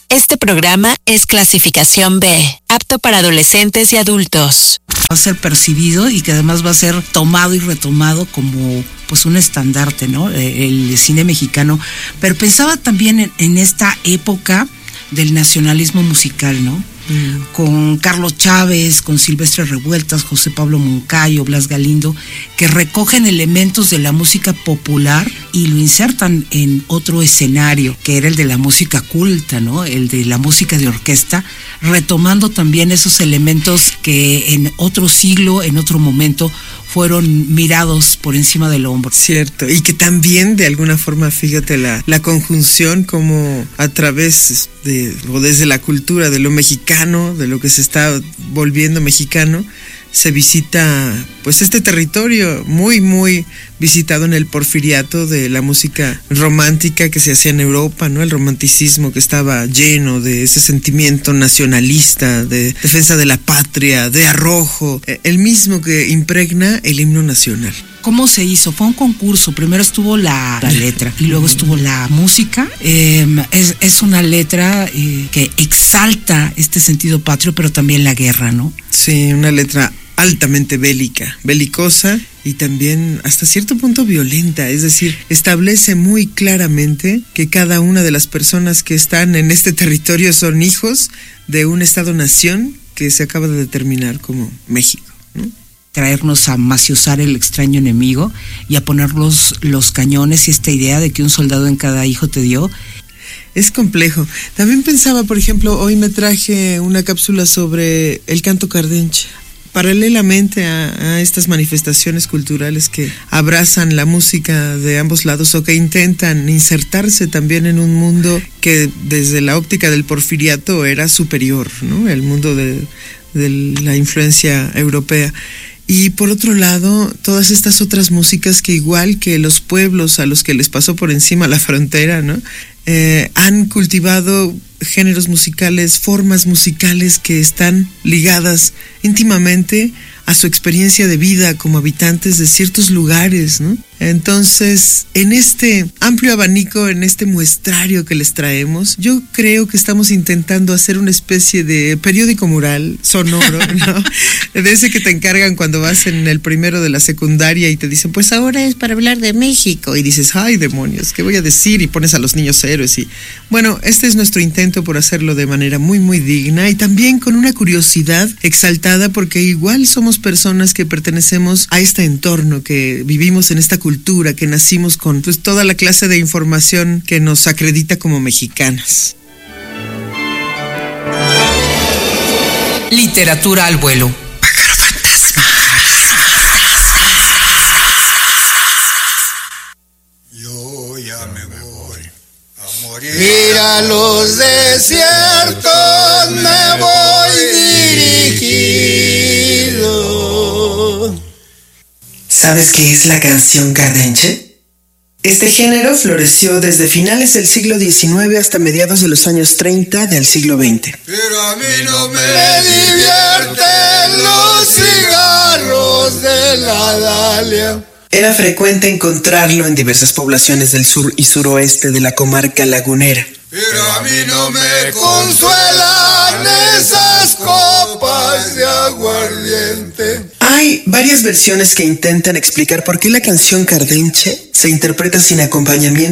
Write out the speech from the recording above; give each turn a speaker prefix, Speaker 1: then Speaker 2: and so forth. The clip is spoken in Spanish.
Speaker 1: Este programa es clasificación B, apto para adolescentes y adultos.
Speaker 2: Va a ser percibido y que además va a ser tomado y retomado como pues un estandarte, ¿no? El cine mexicano. Pero pensaba también en esta época del nacionalismo musical, ¿no? Con Carlos Chávez, con Silvestre Revueltas, José Pablo Moncayo, Blas Galindo, que recogen elementos de la música popular y lo insertan en otro escenario, que era el de la música culta, ¿no? El de la música de orquesta, retomando también esos elementos que en otro siglo, en otro momento, fueron mirados por encima del hombro.
Speaker 3: Cierto, y que también de alguna forma, fíjate, la conjunción como a través o desde la cultura de lo mexicano, de lo que se está volviendo mexicano, se visita pues este territorio muy muy visitado en el porfiriato de la música romántica que se hacía en Europa, ¿no? El romanticismo que estaba lleno de ese sentimiento nacionalista, de defensa de la patria, de arrojo, el mismo que impregna el himno nacional.
Speaker 2: ¿Cómo se hizo? Fue un concurso. Primero estuvo la letra y luego estuvo la música. Es una letra que exalta este sentido patrio, pero también la guerra, ¿no?
Speaker 3: Sí, una letra altamente belicosa y también hasta cierto punto violenta, es decir, establece muy claramente que cada una de las personas que están en este territorio son hijos de un Estado-nación que se acaba de determinar como México, ¿no?
Speaker 2: Traernos a maciosar el extraño enemigo y a poner los cañones y esta idea de que un soldado en cada hijo te dio.
Speaker 3: Es complejo. También pensaba, por ejemplo, hoy me traje una cápsula sobre el canto cardenche. Paralelamente a estas manifestaciones culturales que abrazan la música de ambos lados o que intentan insertarse también en un mundo que desde la óptica del porfiriato era superior, ¿no? El mundo de la influencia europea. Y por otro lado, todas estas otras músicas que igual que los pueblos a los que les pasó por encima la frontera, ¿no? Han cultivado géneros musicales, formas musicales que están ligadas íntimamente a su experiencia de vida como habitantes de ciertos lugares, ¿no? Entonces, en este amplio abanico, en este muestrario que les traemos, yo creo que estamos intentando hacer una especie de periódico mural sonoro, ¿no? De ese que te encargan cuando vas en el primero de la secundaria y te dicen, pues ahora es para hablar de México. Y dices, ay demonios, ¿qué voy a decir? Y pones a los niños héroes. Y bueno, este es nuestro intento por hacerlo de manera muy muy digna y también con una curiosidad exaltada, porque igual somos personas que pertenecemos a este entorno, que vivimos en esta cultura, que nacimos con pues toda la clase de información que nos acredita como mexicanas.
Speaker 4: Literatura al vuelo.
Speaker 3: Pájaro fantasma.
Speaker 5: Yo ya me voy a morir. Mira los desiertos, me voy dirigido.
Speaker 6: ¿Sabes qué es la canción cardenche? Este género floreció desde finales del siglo XIX hasta mediados de los años 30 del siglo XX.
Speaker 5: Pero a mí no me divierten los cigarros de la Dalia.
Speaker 6: Era frecuente encontrarlo en diversas poblaciones del sur y suroeste de la comarca lagunera.
Speaker 5: Pero a mí no me consuelan esas copas de aguardiente.
Speaker 6: Hay varias versiones que intentan explicar por qué la canción cardenche se interpreta sin acompañamiento